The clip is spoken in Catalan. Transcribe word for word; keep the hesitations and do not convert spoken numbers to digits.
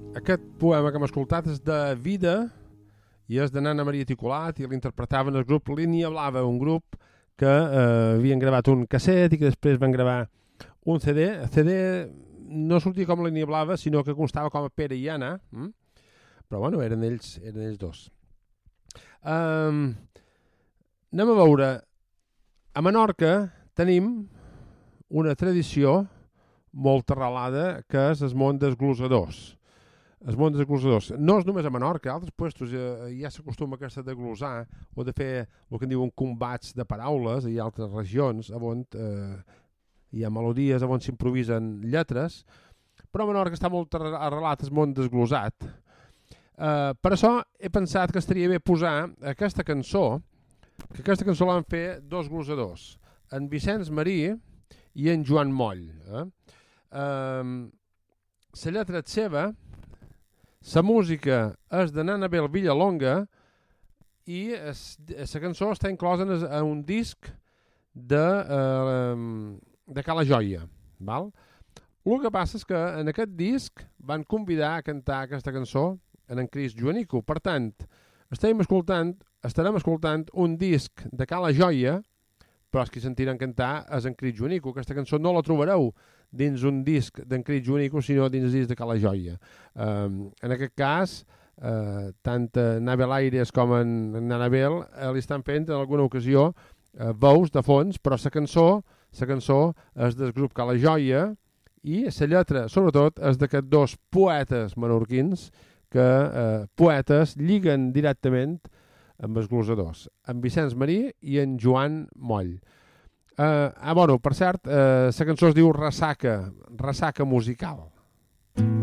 Aquest poema que hem escoltat és de Vida i és de Nana Maria Ticolat i l'interpretaven el grup Línia Blava, un grup que eh, havien gravat un casset i que després van gravar un C D. El C D no sortia com Línia Blava, sinó que constava com a Pere i Anna, hm? Però bueno, eren ells, eren ells dos. Um, anem a veure, a Menorca tenim una tradició molt arrelada que és el món dels glosadors. El món dels glosadors. No és només a Menorca, a altres puestos ja, ja s'acostuma aquesta de glosar o de fer el que en diuen combats de paraules. Hi ha altres regions on eh, hi ha melodies, on s'improvisen lletres, però a Menorca està molt arrelat el món desglosat. Eh, per això he pensat que estaria bé posar aquesta cançó, que aquesta cançó l'han fet dos glosadors, en Vicenç Marí i en Joan Moll. Eh? Eh, la lletra és seva, la música és de Nanabel Villalonga i la cançó està inclosa en, en un disc de, eh, de Cala Joia. Val? El que passa és que en aquest disc van convidar a cantar aquesta cançó en en Cris Joanico. Per tant, estarem escoltant, estarem escoltant un disc de Cala Joia, però els que sentiran cantar és en Cris Joanico. Aquesta cançó no la trobareu dins un disc d'en Cris Joanico, sinó dins el disc de Cala Joia. Um, en aquest cas, uh, tant Nabel Aires com en, en Nanabel uh, li estan fent en alguna ocasió uh, veus de fons, però la cançó, la cançó és del grup Cala Joia i la lletra, sobretot, és d'aquests dos poetes menorquins que uh, poetes lliguen directament amb els glosadors, en Vicenç Marí i en Joan Moll. Uh, ah, bueno, per cert, uh, la cançó es diu Ressaca, Ressaca musical.